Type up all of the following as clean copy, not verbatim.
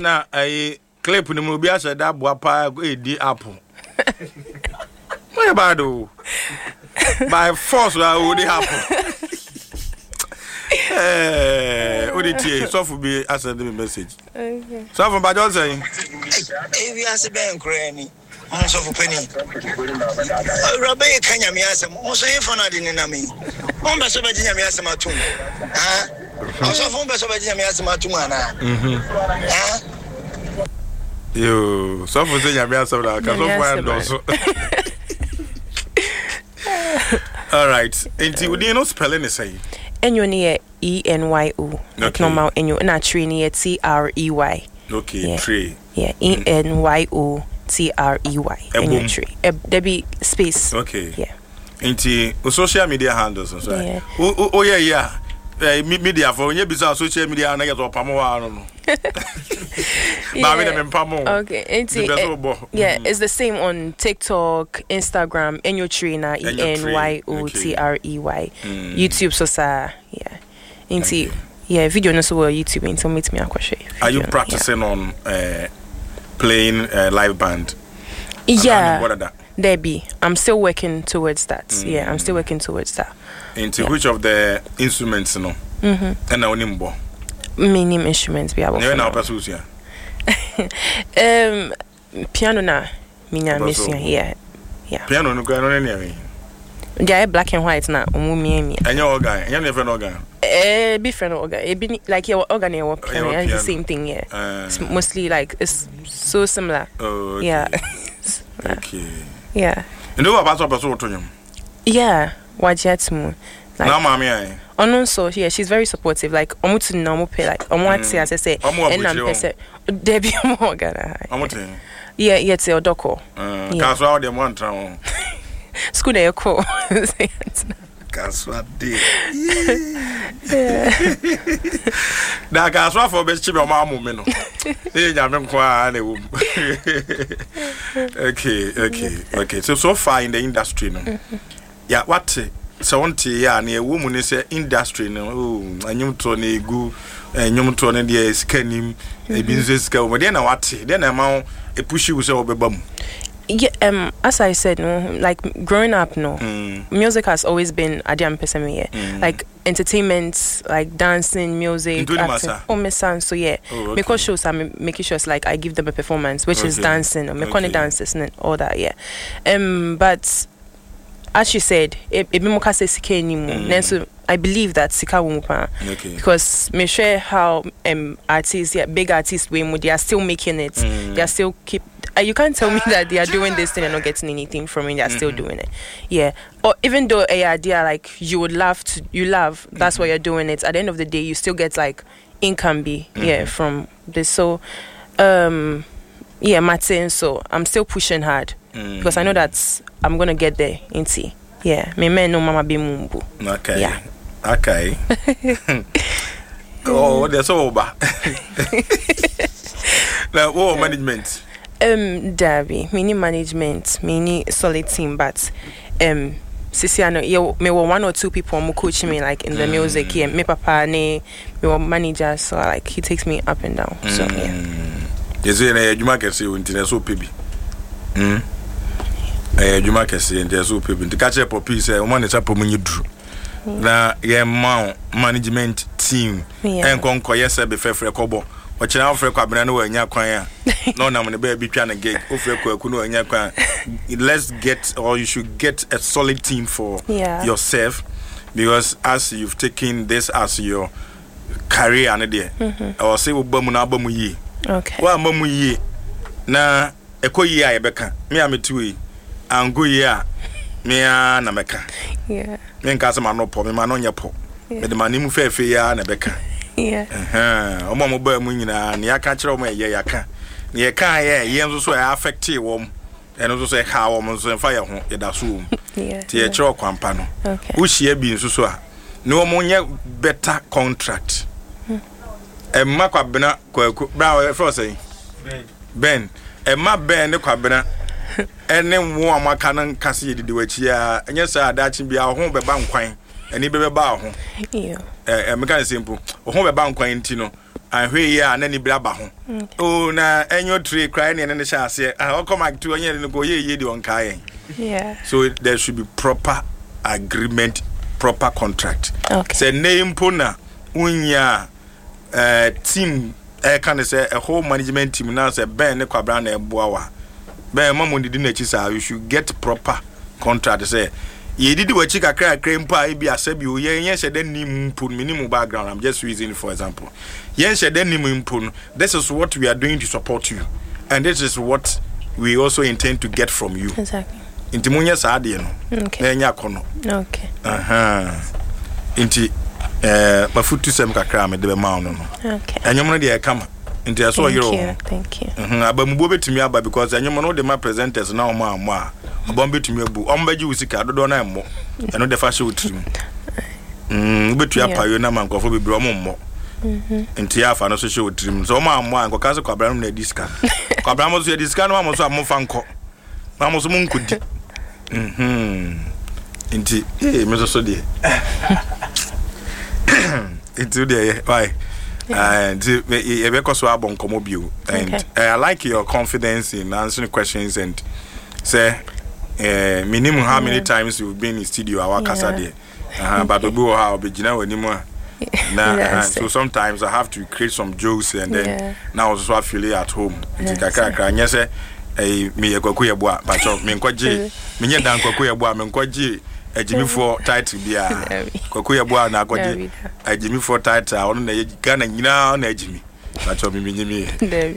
na ai clip ni mu bi asa da boapa edi apple. Why bad o? By force we dey happen. Oditi so for be send me message. Okay. So for Bajon saying we ase ben krani. On so for penny. Robe kanya mi asem. On so info na de na me. On be so be nya mi asem atum. Ah. On so for be so be nya mi asem atum ana. Ah. Yo, so for say nya mi asem na ka so for ando so. All right. Enti we no spelling is say. Enyo ni ENYO. Like normal enyo na tree ni TREY. Okay, yeah. Tree. Yeah, ENYO TREY. Enyo tree. There be space. Okay. Yeah. Enti social media handles so. Yeah. Oh yeah. Media for when you be social media na get opamo wa no. Okay, it's the same on TikTok, Instagram, Enyotrina, ENYOTREY, YouTube, so yeah. Yeah, video no so YouTube into meet me question. Are you practicing on playing live band? Yeah. What are that? There be. I'm still working towards that. Yeah, I'm still working towards that. Into which of the instruments no? And now nimbo. Many instruments be able. You now pursue here. Piano na minya mission here. Yeah. Piano no go no any. They are black and white na omumi. And your organ, you never organ. Be friend organ. It be like your organ or piano. It's the same thing, yeah. It's mostly like it's so similar. Oh, okay. Yeah. Okay. Yeah. And do about person to you? Yeah. Wajatmu. Like, now, mommy, so yeah, she's very supportive. Like, omutu na omupe like omwati as I say, and I'm pese. Debbie Morgana. Yeah, yeah, it's Odoko. Cause all them one town. School they call. Cause what did? That cause what for best chief of my mummy. Okay. So far in the industry, no. Yeah, what? So one ya na woman is industry no anyum to na egu anyum to na dey scanim e business scale but then na what then na ma e push you say obeba mu. Yeah, as I said, no, like growing up, no, music has always been Adiam Pesame, like entertainment, like dancing, music, acting. Oh, my son, so yeah, because shows I'm making sure it's like I give them a performance, which is dancing, or me dances and all that, yeah. But as she said, I believe that Sika Wumupa, because me share how artists, big artists, they are still making it. They are still keep. You can't tell me that they are doing this thing and not getting anything from it. They are still doing it. Yeah. Or even though a idea like you would love to, that's why you're doing it. At the end of the day, you still get like income from this. So, Martin. So I'm still pushing hard. Because I know that I'm gonna get there. Inti, yeah. Me no mama be mumbu. Okay. Yeah. Okay. Oh, that's over. Now, what management? Derby, mini management, mini solid team, but Sisiano, me were 1 or 2 people who coach me like in the music. Yeah, me papa me were manager, so like he takes me up and down. So yeah. Is it you might say internet so baby? You might say there's so people to catch up a piece. One is up when you drew. Na management team and conquer yes, be fair for a cobo. What you now for a cabrano and yakwan? No, I'm the baby piano gate. Let's get, or you should get a solid team for yourself, because as you've taken this as your career, and or say, Bamu ye. Okay. Well, Mamu ye. Na a koye, I becca. Me, I'm a two. And go ya. Me, na meka. Yeah. Men Casama no po, me man on your po. But the manimu fair ya na becca. Yeah. Omo boy munina na yaka kire omo ye yaka. Na yaka ye nso so affect wom. And also say how omo so fa ye ho ye da so wom. Yeah. Ti ye kire kwampa no. Okay. Wo hie bi nso so a. Na omo nye better contract. Emma kwabena kwaku bra we for say. Ben. Emma Ben ne kwabena. Ene wo amaka nan kase ye didi wachi a. Enye sa adachi bia ho beba nkwan. Ani beba ho. Yeah. Meka simple. Ho beba nkwan nti no. I hear ya and any blabba. Oh, na annual tree crying and the chance. I'll come back to and go ye on Kai. Yeah. So there should be proper agreement, proper contract. Okay. Say name pona unya team can say a whole management team now say Ben Kwabran and Boawa. Ben Mamu didn't you should get proper contract say. Ye did what chica cry cream pie be a sebu, yes, and then nim put minimum background. I'm just using for example. Yes, and then nim put. This is what we are doing to support you, and this is what we also intend to get from you. Exactly. Inti munya saadi no. Okay. Enya kono. Okay. Inti mafutu sem kakra me de be ma no. Okay. Enyom no de kama. Inti aso yero. Thank you. Abamubo betumi aba because enyom no de ma presenters na omo a Obon betumi abu ombaji usika dodo na emmo eno de fa she utrim betu ya payo na mankofo bebre ommo enti afa no so she utrim so ma ammo anko kase kwabra no na diska kwabra mo so ya diska no ma so amfa nko ma mo so mo nkudi enti me so de enti de why and you be so abon komo bio and I like your confidence in answering questions and say minimum how many times you've been in studio our casa there but obi how be gina anymore na so sometimes I have to create some jokes and then now also I feel at home kakra nya say me yakwaku yeboa but me nkwaje me nya dan kwaku yeboa me nkwaje ajimi for title bia kwaku yeboa na akwaje ajimi for title ono na Ghana nyina na ajimi but me nyimi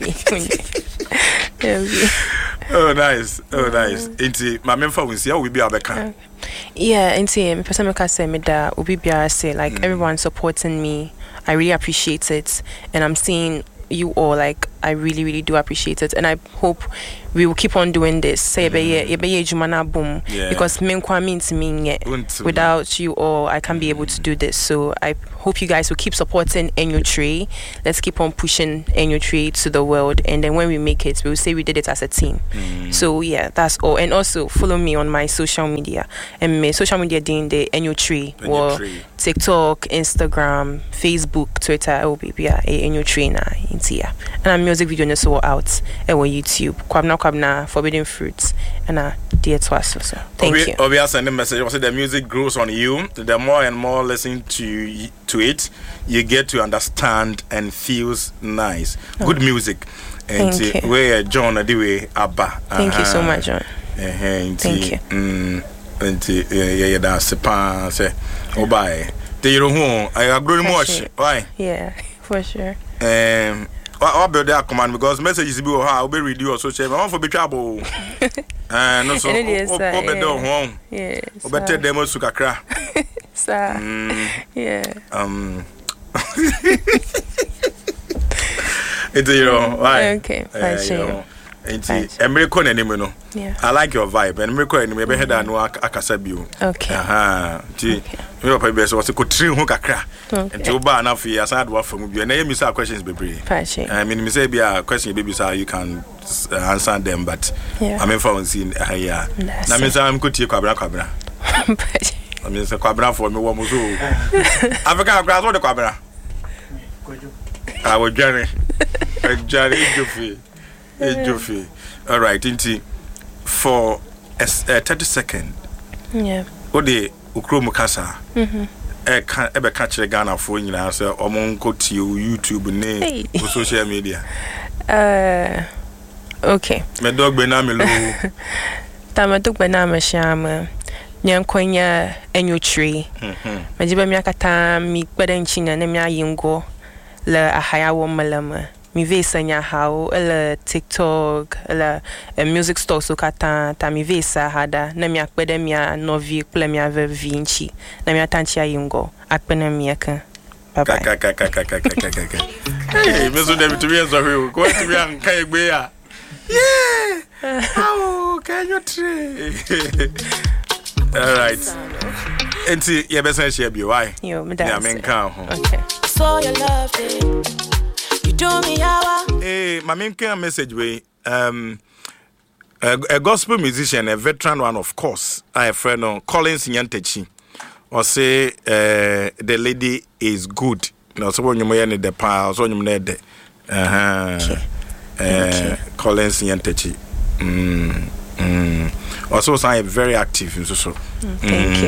Oh nice. Inti my member we see how we be abeka. Yeah, inti me person make say me da obi bia say like everyone supporting me. I really appreciate it and I'm seeing you all like I really do appreciate it and I hope we will keep on doing this. Say be jumana boom because me kwa means me without you all I can't be able to do this. So I hope you guys will keep supporting Enyo Tree. Let's keep on pushing Enyo Tree to the world and then when we make it we will say we did it as a team. So yeah, that's all. And also follow me on my social media. And my social media doing the Enyo Tree or TikTok, Instagram, Facebook, Twitter, Enyo Tree na intia. And I'm music video no so out and on YouTube. Kwabna Forbidden Fruits and dear to us so. Thank you. Obviously send a message. Also the music grows on you. The more and more listen to it, you get to understand and feels nice. Good music. And thank you. Where John Adiwe Abba. Thank you so much, John. Thank you. And that's a say oh bye. The you know I have grown much. Why? Yeah, for sure. What build that command because messages be how be read you social media. I want for be trouble. No so open door home. Yeah. Better demo su kakra. Sir. Yeah. It's why? Okay. Fine. American anime no. Yeah. I like your vibe and American anime be head no akasa bio. Okay. Me papa be so was ko tri ho kakra. Nti oba na fi aside wa from bio na you miss questions bebre. I mean me say be a question baby so you can answer them but I mean for see here. Na me say am ko tie kwabra. I mean say kwabra for me wo mo so. Africa kwabra so de kwabra. I will journey. Joffy. All right, inti for 30 seconds. Yeah. Ode ukromu kasa. Ebe catch Ghana for nyina say omo nkoti YouTube ne social media. Okay. Me dog be na me lo. Tama dog be na me shama. Nyankonya Enyo Tree. Majiba mi akata mi gbeda nchina na mi ayingo la ahaya wo malama. Mi vesa nya how la TikTok la music store so kata ta mi vesa hada na mi akpede mi novi kula mi ave vinci na mi atanchi ayingo akpena mi aka bye hey me so dem to be sorry go to be an kai gbe ya yeah how can you tree all right enti ye be san share bi why yo me da me nka ho okay so you love it. Do me hey, my main message way. A gospel musician, a veteran one, of course. I have a friend on Collins Nyantechi. Or say the lady is good. No, so when you may need the pile, so you need the Collins Yantechi. Also, I'm very active in so. Thank you.